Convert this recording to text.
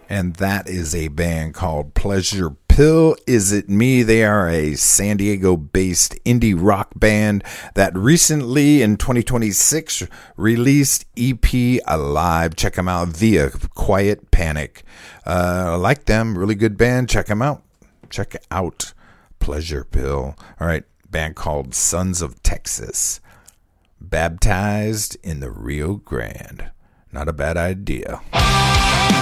And that is a band called Pleasure Pill. Is It Me? They are a San Diego-based indie rock band that recently, in 2026, released EP Alive. Check them out via Quiet Panic. I like them. Really good band. Check them out. Check out Pleasure Pill. All right. Band called Sons of Texas. Baptized in the Rio Grande. Not a bad idea.